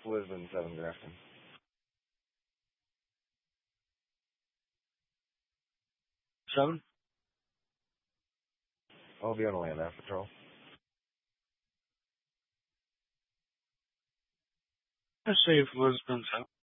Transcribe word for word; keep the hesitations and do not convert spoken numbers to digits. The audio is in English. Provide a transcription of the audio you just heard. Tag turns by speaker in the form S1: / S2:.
S1: Lisbon, seven Grafton.
S2: Seven?
S1: I'll be on a land after patrol.
S2: I say Lisbon seven.